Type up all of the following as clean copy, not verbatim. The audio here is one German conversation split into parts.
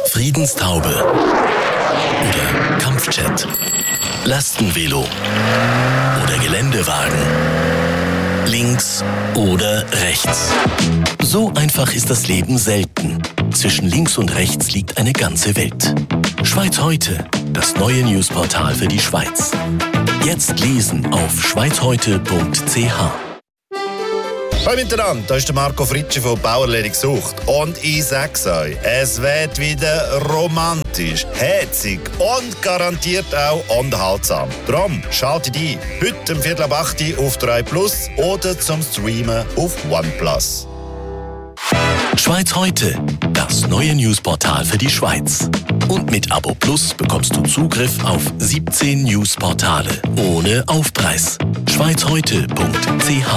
Friedenstaube oder Kampfjet, Lastenvelo oder Geländewagen, links oder rechts. So einfach ist das Leben selten. Zwischen links und rechts liegt eine ganze Welt. Schweiz heute, das neue Newsportal für die Schweiz. Jetzt lesen auf schweizheute.ch. Hallo miteinander, da ist der Marco Fritschi von Bauerledig gesucht. Und ich sag's euch, es wird wieder romantisch, herzig und garantiert auch unterhaltsam. Drum schaltet ein, heute um 7:15 auf 3 Plus oder zum Streamen auf OnePlus. Schweiz heute, das neue Newsportal für die Schweiz. Und mit Abo Plus bekommst du Zugriff auf 17 Newsportale ohne Aufpreis. schweizheute.ch.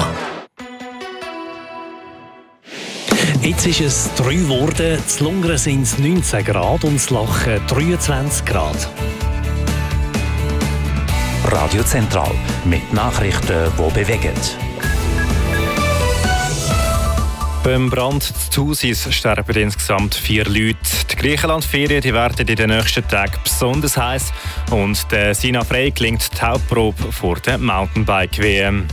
Jetzt ist es 3 geworden, zu Lungern sind es 19 Grad und zu Lachen 23 Grad. Radio Zentral mit Nachrichten, die bewegen. Beim Brand zu Thusis sterben insgesamt 4 Leute. Die Griechenland-Ferien die werden in den nächsten Tagen besonders heiß und der Sina Frey gelingt die Hauptprobe vor der Mountainbike-WM.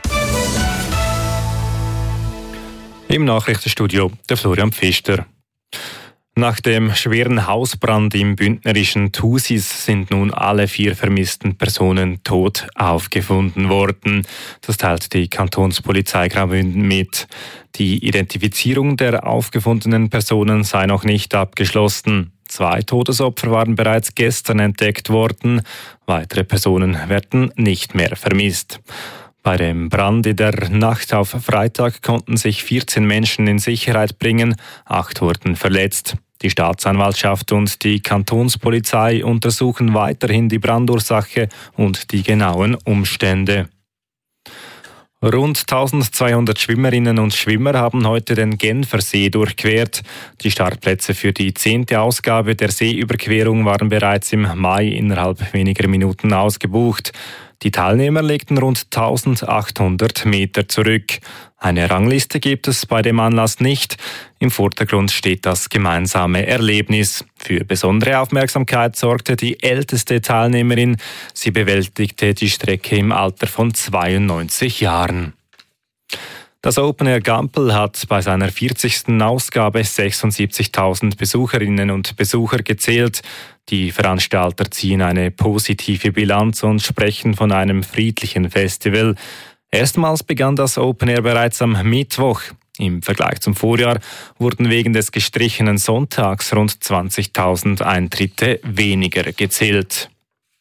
Im Nachrichtenstudio der Florian Pfister. Nach dem schweren Hausbrand im bündnerischen Thusis sind nun alle 4 vermissten Personen tot aufgefunden worden. Das teilt die Kantonspolizei Graubünden mit. Die Identifizierung der aufgefundenen Personen sei noch nicht abgeschlossen. 2 Todesopfer waren bereits gestern entdeckt worden. Weitere Personen werden nicht mehr vermisst. Bei dem Brand in der Nacht auf Freitag konnten sich 14 Menschen in Sicherheit bringen, 8 wurden verletzt. Die Staatsanwaltschaft und die Kantonspolizei untersuchen weiterhin die Brandursache und die genauen Umstände. Rund 1200 Schwimmerinnen und Schwimmer haben heute den Genfersee durchquert. Die Startplätze für die 10. Ausgabe der Seeüberquerung waren bereits im Mai innerhalb weniger Minuten ausgebucht. Die Teilnehmer legten rund 1800 Meter zurück. Eine Rangliste gibt es bei dem Anlass nicht. Im Vordergrund steht das gemeinsame Erlebnis. Für besondere Aufmerksamkeit sorgte die älteste Teilnehmerin. Sie bewältigte die Strecke im Alter von 92 Jahren. Das Open Air Gampel hat bei seiner 40. Ausgabe 76.000 Besucherinnen und Besucher gezählt. Die Veranstalter ziehen eine positive Bilanz und sprechen von einem friedlichen Festival. Erstmals begann das Open Air bereits am Mittwoch. Im Vergleich zum Vorjahr wurden wegen des gestrichenen Sonntags rund 20.000 Eintritte weniger gezählt.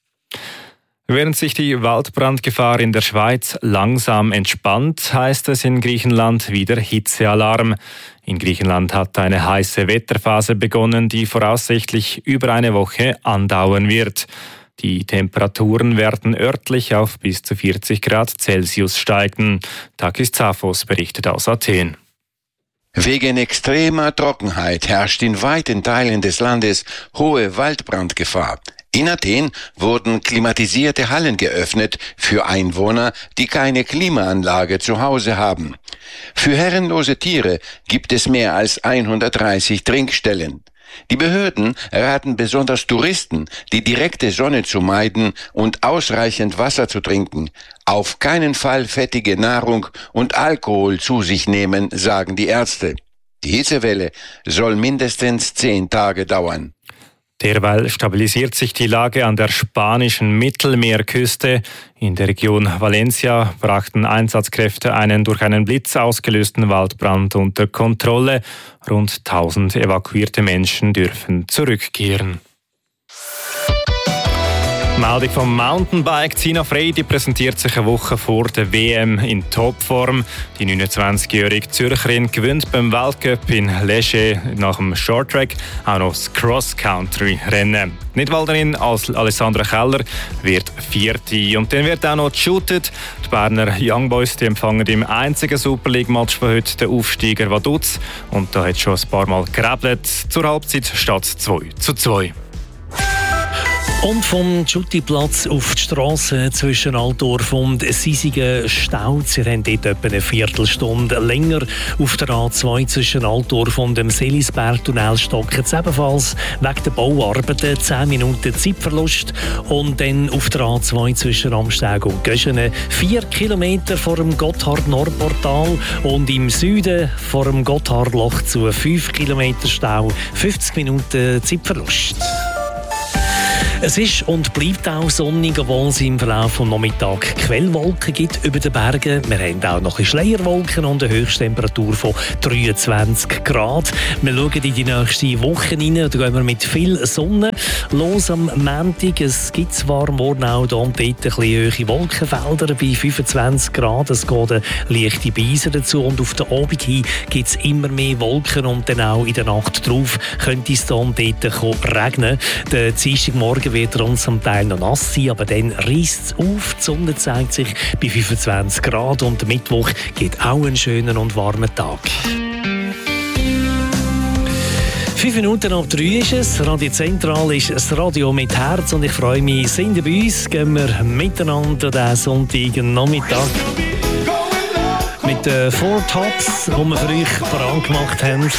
Während sich die Waldbrandgefahr in der Schweiz langsam entspannt, heißt es in Griechenland wieder Hitzealarm. In Griechenland hat eine heiße Wetterphase begonnen, die voraussichtlich über eine Woche andauern wird. Die Temperaturen werden örtlich auf bis zu 40 Grad Celsius steigen. Takis Zafos berichtet aus Athen. Wegen extremer Trockenheit herrscht in weiten Teilen des Landes hohe Waldbrandgefahr. In Athen wurden klimatisierte Hallen geöffnet für Einwohner, die keine Klimaanlage zu Hause haben. Für herrenlose Tiere gibt es mehr als 130 Trinkstellen. Die Behörden raten besonders Touristen, die direkte Sonne zu meiden und ausreichend Wasser zu trinken. Auf keinen Fall fettige Nahrung und Alkohol zu sich nehmen, sagen die Ärzte. Die Hitzewelle soll mindestens 10 Tage dauern. Derweil stabilisiert sich die Lage an der spanischen Mittelmeerküste. In der Region Valencia brachten Einsatzkräfte einen durch einen Blitz ausgelösten Waldbrand unter Kontrolle. Rund 1000 evakuierte Menschen dürfen zurückkehren. Meldung vom Mountainbike. Sina Frey präsentiert sich eine Woche vor der WM in Topform. Die 29-jährige Zürcherin gewinnt beim Weltcup in Leger nach dem Shorttrack auch noch das Cross-Country-Rennen. Die Nidwalderin als Alessandra Keller wird 4. Und dann wird auch noch geshootet. Die Berner Young Boys empfangen im einzigen Super League-Match von heute den Aufsteiger Vaduz. Und da hat schon ein paar Mal gerebelt. Zur Halbzeit steht es 2:2. Und vom Schuttiplatz auf die Strasse zwischen Altdorf und Sisigen staut. Sie haben dort etwa eine Viertelstunde länger. Auf der A2 zwischen Altdorf und dem Selisberg-Tunnel stocken es ebenfalls wegen der Bauarbeiten 10 Minuten Zeitverlust. Und dann auf der A2 zwischen Amsteg und Göschene 4 Kilometer vor dem Gotthard-Nordportal und im Süden vor dem Gotthardloch zu 5 Kilometer Stau, 50 Minuten Zeitverlust. Es ist und bleibt auch sonnig, obwohl es im Verlauf des Nachmittags Quellwolken gibt über den Bergen. Wir haben auch noch ein Schleierwolken und eine Höchsttemperatur von 23 Grad. Wir schauen in die nächste Woche rein. Da gehen wir mit viel Sonne los am Montag. Es gibt zwar morgen auch hier und dort ein bisschen hohe Wolkenfelder bei 25 Grad. Es geht eine leichte Beise dazu und auf den Abend hin gibt es immer mehr Wolken und dann auch in der Nacht drauf könnte es hier und dort regnen. Der Dienstagmorgen wird er uns zum Teil noch nass sein, aber dann reisst es auf. Die Sonne zeigt sich bei 25 Grad und der Mittwoch gibt auch einen schönen und warmen Tag. 5 Minuten ab 3 ist es. Radio Zentral ist das Radio mit Herz und ich freue mich, sind ihr bei uns. Gehen wir miteinander diesen Sonntagnachmittag mit den Four Tops, die wir für euch parat gemacht haben.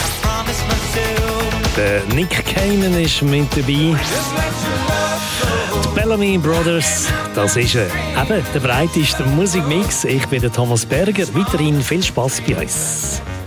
Der Nick Kamen ist mit dabei. Die Bellamy Brothers, das ist eben der breiteste Musikmix. Ich bin der Thomas Berger. Weiterhin viel Spass bei uns.